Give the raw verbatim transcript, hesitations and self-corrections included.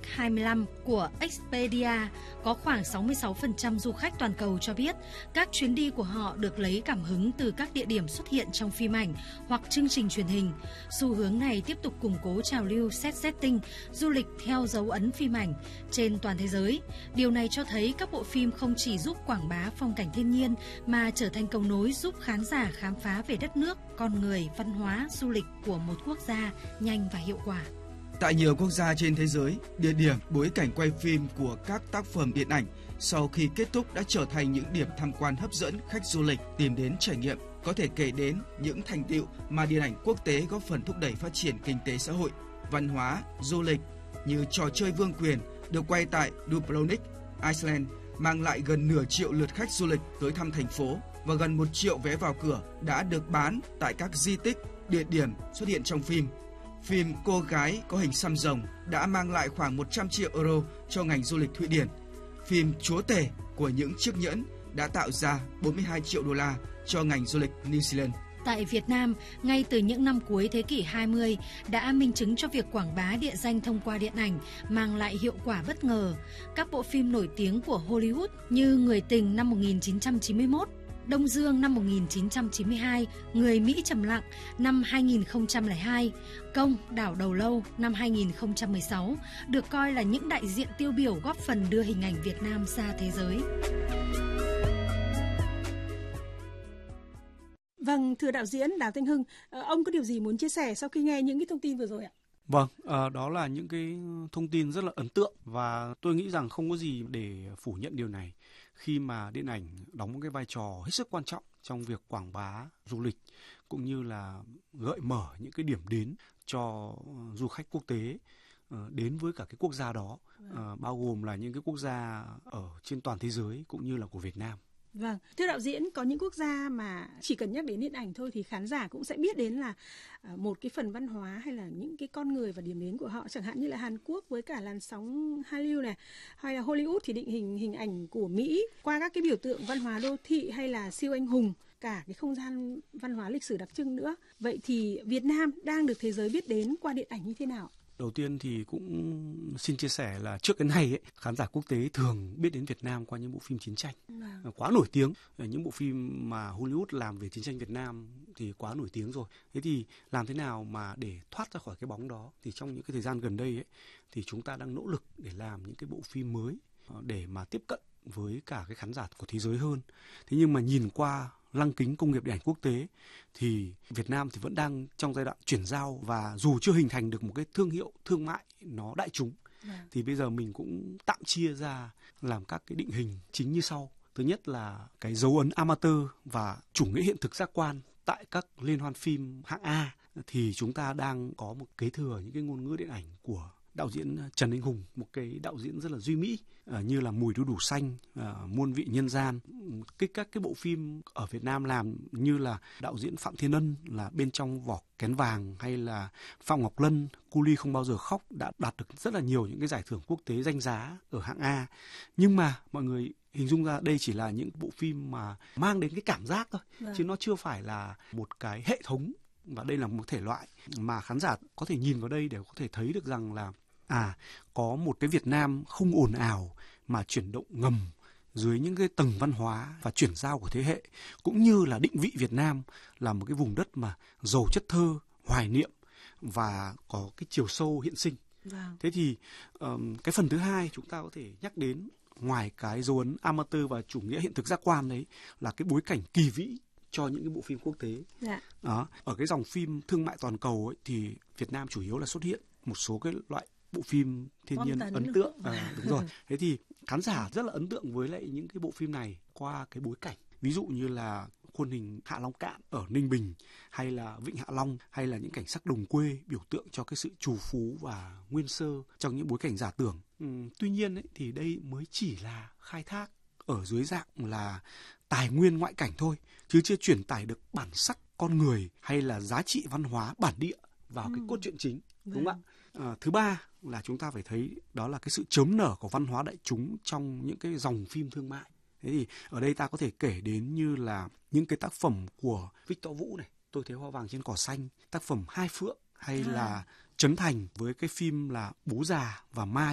hai mươi lăm của Expedia có khoảng sáu mươi sáu phần trăm du khách toàn cầu cho biết các chuyến đi của họ được lấy cảm hứng từ các địa điểm xuất hiện trong phim ảnh hoặc chương trình truyền hình. Xu hướng này tiếp tục củng cố trào lưu set setting, du lịch theo dấu ấn phim ảnh trên toàn thế giới. Điều này cho thấy các bộ phim không chỉ giúp quảng bá phong cảnh thiên nhiên mà trở thành cầu nối giúp khán giả khám phá về đất nước, con người, văn hóa, du lịch của một quốc gia nhanh và hiệu quả. Tại nhiều quốc gia trên thế giới, địa điểm, bối cảnh quay phim của các tác phẩm điện ảnh sau khi kết thúc đã trở thành những điểm tham quan hấp dẫn khách du lịch tìm đến trải nghiệm. Có thể kể đến những thành tựu mà điện ảnh quốc tế góp phần thúc đẩy phát triển kinh tế xã hội, văn hóa, du lịch như trò chơi Vương quyền được quay tại Dubrovnik, Iceland, mang lại gần nửa triệu lượt khách du lịch tới thăm thành phố và gần một triệu vé vào cửa đã được bán tại các di tích, địa điểm xuất hiện trong phim. Phim Cô gái có hình xăm rồng đã mang lại khoảng một trăm triệu euro cho ngành du lịch Thụy Điển. Phim Chúa tể của những chiếc nhẫn đã tạo ra bốn mươi hai triệu đô la cho ngành du lịch New Zealand. Tại Việt Nam, ngay từ những năm cuối thế kỷ hai mươi đã minh chứng cho việc quảng bá địa danh thông qua điện ảnh mang lại hiệu quả bất ngờ. Các bộ phim nổi tiếng của Hollywood như Người tình năm một nghìn chín trăm chín mươi mốt, Đông Dương năm một nghìn chín trăm chín mươi hai, Người Mỹ trầm lặng năm hai nghìn không trăm lẻ hai, Công, Đảo Đầu Lâu năm hai nghìn không trăm mười sáu được coi là những đại diện tiêu biểu góp phần đưa hình ảnh Việt Nam ra thế giới. Vâng, thưa đạo diễn Đào Thanh Hưng, ông có điều gì muốn chia sẻ sau khi nghe những cái thông tin vừa rồi ạ? Vâng, à, đó là những cái thông tin rất là ấn tượng và tôi nghĩ rằng không có gì để phủ nhận điều này khi mà điện ảnh đóng một cái vai trò hết sức quan trọng trong việc quảng bá du lịch cũng như là gợi mở những cái điểm đến cho du khách quốc tế đến với cả cái quốc gia đó, à, bao gồm là những cái quốc gia ở trên toàn thế giới cũng như là của Việt Nam. Vâng, thưa đạo diễn, có những quốc gia mà chỉ cần nhắc đến điện ảnh thôi thì khán giả cũng sẽ biết đến là một cái phần văn hóa hay là những cái con người và điểm đến của họ, chẳng hạn như là Hàn Quốc với cả làn sóng Hallyu này, hay là Hollywood thì định hình hình ảnh của Mỹ qua các cái biểu tượng văn hóa đô thị hay là siêu anh hùng, cả cái không gian văn hóa lịch sử đặc trưng nữa. Vậy thì Việt Nam đang được thế giới biết đến qua điện ảnh như thế nào? Đầu tiên thì cũng xin chia sẻ là trước cái này ấy, khán giả quốc tế thường biết đến Việt Nam qua những bộ phim chiến tranh. Vâng. Quá nổi tiếng. Những bộ phim mà Hollywood làm về chiến tranh Việt Nam thì quá nổi tiếng rồi. Thế thì làm thế nào mà để thoát ra khỏi cái bóng đó? Thì trong những cái thời gian gần đây ấy, thì chúng ta đang nỗ lực để làm những cái bộ phim mới để mà tiếp cận với cả cái khán giả của thế giới hơn. Thế nhưng mà nhìn qua lăng kính công nghiệp điện ảnh quốc tế thì Việt Nam thì vẫn đang trong giai đoạn chuyển giao, và dù chưa hình thành được một cái thương hiệu thương mại nó đại chúng, yeah. thì bây giờ mình cũng tạm chia ra làm các cái định hình chính như sau. Thứ nhất là cái dấu ấn amateur và chủ nghĩa hiện thực giác quan tại các liên hoan phim hạng A, thì chúng ta đang có một kế thừa những cái ngôn ngữ điện ảnh của đạo diễn Trần Anh Hùng, một cái đạo diễn rất là duy mỹ, uh, như là Mùi đu đủ xanh, uh, Muôn vị nhân gian. Cái các cái bộ phim ở Việt Nam làm như là đạo diễn Phạm Thiên Ân là Bên trong vỏ kén vàng, hay là Phạm Ngọc Lân Cu Li không bao giờ khóc đã đạt được rất là nhiều những cái giải thưởng quốc tế danh giá ở hạng A. Nhưng mà mọi người hình dung ra đây chỉ là những bộ phim mà mang đến cái cảm giác thôi, vâng. chứ nó chưa phải là một cái hệ thống. Và đây là một thể loại mà khán giả có thể nhìn vào đây để có thể thấy được rằng là à, có một cái Việt Nam không ồn ào mà chuyển động ngầm dưới những cái tầng văn hóa và chuyển giao của thế hệ, cũng như là định vị Việt Nam là một cái vùng đất mà giàu chất thơ, hoài niệm và có cái chiều sâu hiện sinh. Wow. Thế thì um, cái phần thứ hai chúng ta có thể nhắc đến, ngoài cái dấu ấn amateur và chủ nghĩa hiện thực giác quan đấy, là cái bối cảnh kỳ vĩ cho những cái bộ phim quốc tế. Dạ. Đó, ở cái dòng phim thương mại toàn cầu ấy, thì Việt Nam chủ yếu là xuất hiện một số cái loại bộ phim thiên nhiên ấn tượng. À, đúng rồi. Thế thì khán giả rất là ấn tượng với lại những cái bộ phim này qua cái bối cảnh. Ví dụ như là khuôn hình Hạ Long Cạn ở Ninh Bình, hay là Vịnh Hạ Long, hay là những cảnh sắc đồng quê biểu tượng cho cái sự trù phú và nguyên sơ trong những bối cảnh giả tưởng. Ừ, tuy nhiên ấy, thì đây mới chỉ là khai thác ở dưới dạng là tài nguyên ngoại cảnh thôi, chứ chưa truyền tải được bản sắc con người hay là giá trị văn hóa bản địa vào ừ. cái cốt truyện chính, đúng không ạ? À, thứ ba là chúng ta phải thấy đó là cái sự chớm nở của văn hóa đại chúng trong những cái dòng phim thương mại. Thế thì ở đây ta có thể kể đến như là những cái tác phẩm của Victor Vũ này, Tôi thấy hoa vàng trên cỏ xanh, tác phẩm Hai Phượng, hay à. là Trấn Thành với cái phim là Bố Già và Mai.